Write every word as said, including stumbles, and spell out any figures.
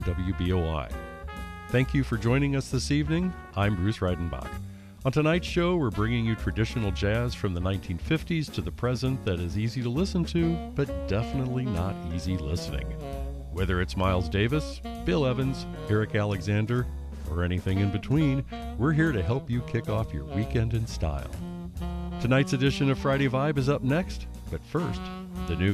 W B O I. Thank you for joining us this evening. I'm Bruce Reidenbach. On tonight's show, we're bringing you traditional jazz from the nineteen fifties to the present that is easy to listen to, but definitely not easy listening. Whether it's Miles Davis, Bill Evans, Eric Alexander, or anything in between, we're here to help you kick off your weekend in style. Tonight's edition of Friday Vibe is up next, but first, the news.